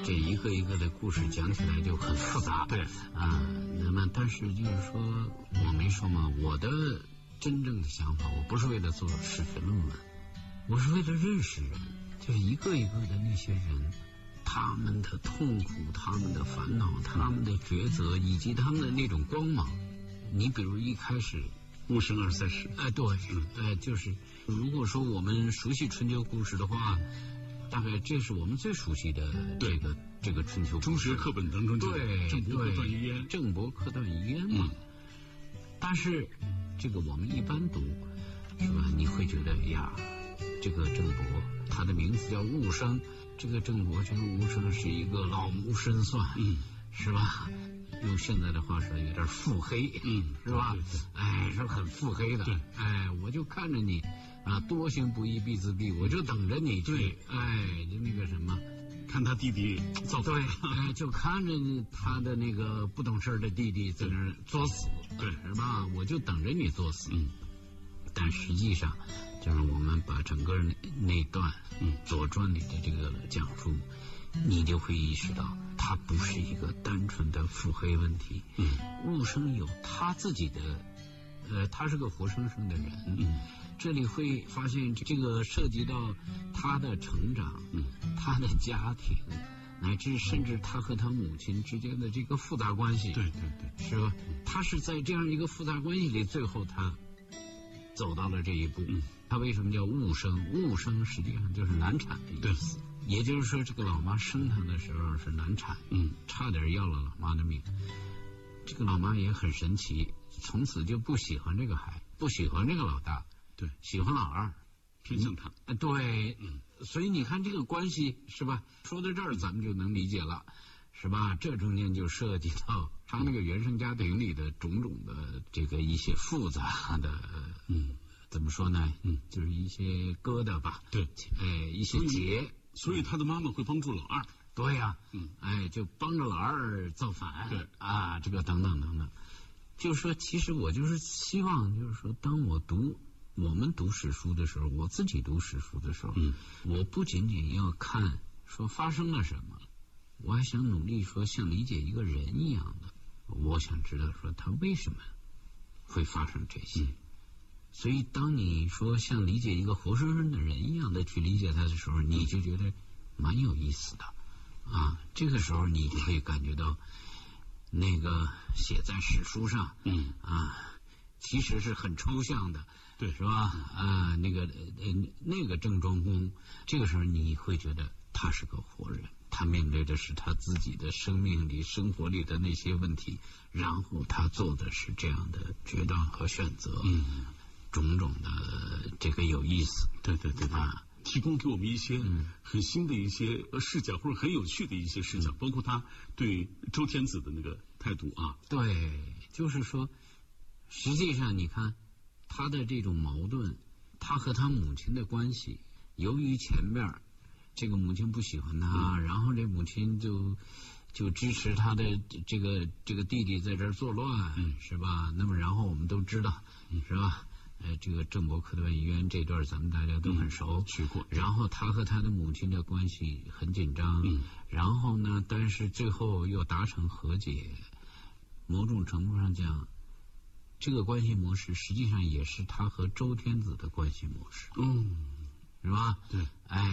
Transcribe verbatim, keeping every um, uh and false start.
这一个一个的故事讲起来就很复杂。 对啊，那么但是就是说，我没说嘛，我的真正的想法，我不是为了做史学论文，我是为了认识人，就是一个一个的那些人，他们的痛苦，他们的烦恼，他们的抉择，以及他们的那种光芒。你比如一开始戊申二三十， 哎，对，呃，就是如果说我们熟悉春秋故事的话，大概这是我们最熟悉的这个这个春秋故事。 中学课本当中就对， 郑伯克段于鄢， 郑伯克段于鄢嘛。嗯、但是这个我们一般读，是吧？你会觉得呀，这个郑伯他的名字叫戊生，这个郑伯这个戊生是一个老谋深算，嗯，是吧？用现在的话说，有点腹黑，嗯，是吧？对对，哎，是很腹黑的。对，哎，我就看着你啊，多行不义必自毙，我就等着你去，哎，就那个什么， 看他弟弟造反， 对，哎，就看着他的那个不懂事的弟弟在那儿作死， 对， 是吧？我就等着你作死。嗯，但实际上，就是我们把整个那段嗯《左传》里的这个讲述，你就会意识到。他不是一个单纯的腹黑问题，嗯，戊生有他自己的，呃，他是个活生生的人，嗯，这里会发现这个涉及到他的成长，嗯，他的家庭，乃至甚至他和他母亲之间的这个复杂关系， 对对对， 是吧？他是在这样一个复杂关系里，最后他走到了这一步。嗯，他为什么叫戊生？戊生实际上就是难产的意思。对，也就是说，这个老妈生他的时候是难产，嗯，差点要了老妈的命。这个老妈也很神奇，从此就不喜欢这个孩，不喜欢这个老大， 对， 喜欢老二， 偏向他。 嗯、对，嗯，所以你看这个关系是吧？说到这儿，咱们就能理解了，是吧？这中间就涉及到他那个原生家庭里的种种的这个一些复杂的，嗯，怎么说呢？嗯，就是一些疙瘩吧， 对， 哎，一些结。 所以他的妈妈会帮助老二， 对呀、啊，嗯，哎，就帮着老二造反， 对啊，这个等等等等，就是说，其实我就是希望，就是说，当我读我们读史书的时候，我自己读史书的时候，嗯，我不仅仅要看说发生了什么，我还想努力说像理解一个人一样的，我想知道说他为什么会发生这些。嗯，所以当你说像理解一个活生生的人一样的去理解他的时候，你就觉得蛮有意思的啊。这个时候你就会感觉到那个写在史书上，嗯啊，其实是很抽象的， 对， 是吧？啊，那个呃那个郑庄公，这个时候你会觉得他是个活人，他面对的是他自己的生命里、生活里的那些问题，然后他做的是这样的决断和选择，嗯。种种的这个有意思， 对对对啊，提供给我们一些很新的一些视角，或者很有趣的一些视角，嗯、包括他对周天子的那个态度啊。 对，就是说，实际上你看他的这种矛盾，他和他母亲的关系，由于前面这个母亲不喜欢他，嗯、然后这母亲就就支持他的这个这个弟弟在这儿作乱，嗯、是吧？那么然后我们都知道，嗯、是吧？呃，这个郑伯克段于鄢这段咱们大家都很熟， 去、嗯、过。 然后他和他的母亲的关系很紧张，嗯，然后呢，但是最后又达成和解。某种程度上讲，这个关系模式实际上也是他和周天子的关系模式，嗯，是吧？ 对， 哎。